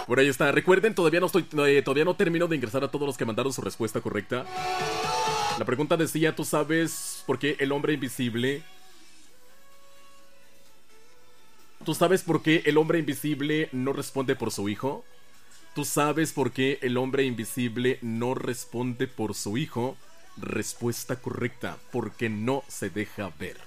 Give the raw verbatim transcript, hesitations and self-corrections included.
Por ahí está. Recuerden, todavía no estoy, eh, todavía no termino de ingresar a todos los que mandaron su respuesta correcta. La pregunta decía, ¿tú sabes por qué el hombre invisible... ¿Tú sabes por qué el hombre invisible no responde por su hijo? ¿Tú sabes por qué el hombre invisible no responde por su hijo? Respuesta correcta, porque no se deja ver.